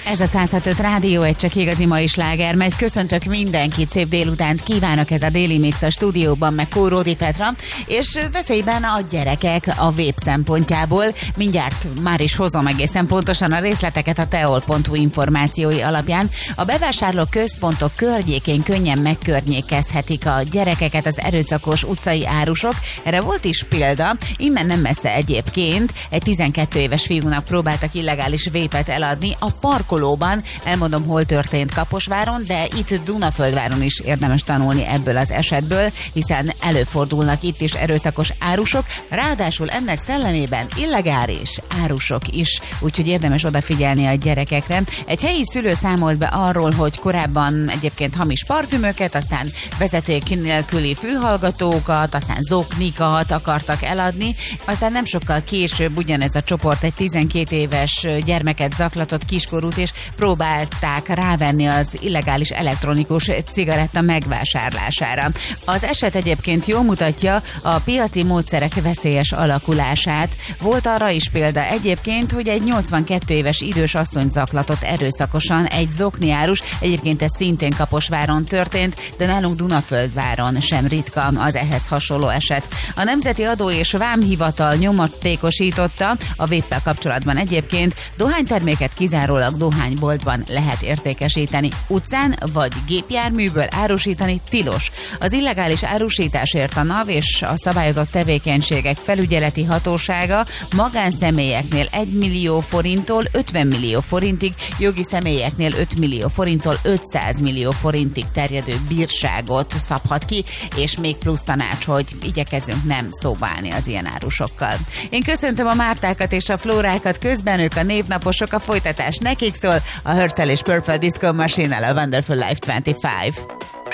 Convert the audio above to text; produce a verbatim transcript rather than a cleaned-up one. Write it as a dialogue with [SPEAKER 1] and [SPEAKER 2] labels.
[SPEAKER 1] Ez a száz hat öt Rádió, egy csak igazi mai sláger megy. Köszöntök mindenkit, szép délutánt kívánok, ez a Déli Mix a stúdióban, meg Kóródi Petra, és veszélyben a gyerekek a vép szempontjából. Mindjárt már is hozom egészen pontosan a részleteket a teol pont hu információi alapján. A bevásárló központok környékén könnyen megkörnyékezhetik a gyerekeket az erőszakos utcai árusok. Erre volt is példa, innen nem messze egyébként egy tizenkét éves fiúnak próbáltak illegális vépet eladni a parkolóban. Elmondom, hol történt Kaposváron, de itt Dunaföldváron is érdemes tanulni ebből az esetből, hiszen előfordulnak itt is erőszakos árusok, ráadásul ennek szellemében illegális árusok is, úgyhogy érdemes odafigyelni a gyerekekre. Egy helyi szülő számolt be arról, hogy korábban egyébként hamis parfümöket, aztán vezeték nélküli fülhallgatókat, aztán zoknikat akartak eladni, aztán nem sokkal később ugyanez a csoport egy tizenkét éves gyermeket zaklatott, kiskorút, és próbálták rávenni az illegális elektronikus cigaretta megvásárlására. Az eset egyébként jól mutatja a piaci módszerek veszélyes alakulását. Volt arra is példa egyébként, hogy egy nyolcvankét éves idős asszony zaklatott erőszakosan egy zokniárus, egyébként ez szintén Kaposváron történt, de nálunk Dunaföldváron sem ritka az ehhez hasonló eset. A Nemzeti Adó és Vámhivatal nyomatékosította a véppel kapcsolatban egyébként dohányterméket kizárólag dohányboltban lehet értékesíteni. Utcán vagy gépjárműből árusítani tilos. Az illegális árusításért a NAV és a szabályozott tevékenységek felügyeleti hatósága magánszemélyeknél egy millió forinttól ötven millió forintig, jogi személyeknél öt millió forinttól ötszáz millió forintig terjedő bírságot szabhat ki, és még plusz tanács, hogy igyekezünk nem szóba állni az ilyen árusokkal. Én köszöntöm a Mártákat és a Flórákat, közben ők a névnaposok, a folytatás nekik szól, a Hurts és Purple Disco Machine-nel a Wonderful Life huszonöt.